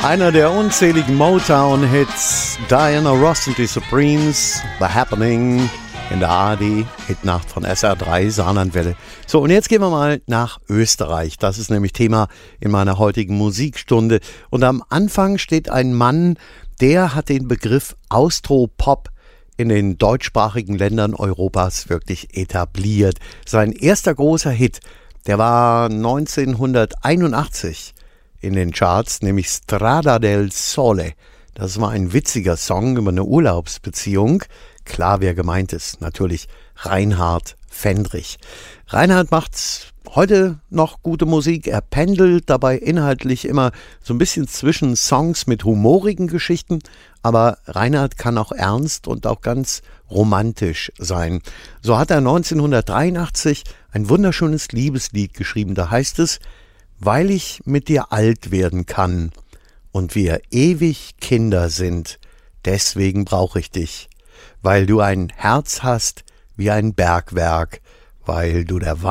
Einer der unzähligen Motown-Hits, Diana Ross und die Supremes, The Happening in der ARD-Hitnacht von SR3, Saarlandwelle. So, und jetzt gehen wir mal nach Österreich. Das ist nämlich Thema in meiner heutigen Musikstunde. Und am Anfang steht ein Mann, der hat den Begriff Austropop in den deutschsprachigen Ländern Europas wirklich etabliert. Sein erster großer Hit, der war 1981 in den Charts, nämlich Strada del Sole. Das war ein witziger Song über eine Urlaubsbeziehung. Klar, wer gemeint ist, natürlich Reinhard Fendrich. Reinhard macht heute noch gute Musik. Er pendelt dabei inhaltlich immer so ein bisschen zwischen Songs mit humorigen Geschichten, aber Reinhard kann auch ernst und auch ganz romantisch sein. So hat er 1983 ein wunderschönes Liebeslied geschrieben. Da heißt es: Weil ich mit dir alt werden kann und wir ewig Kinder sind, deswegen brauche ich dich. Weil du ein Herz hast wie ein Bergwerk, weil du der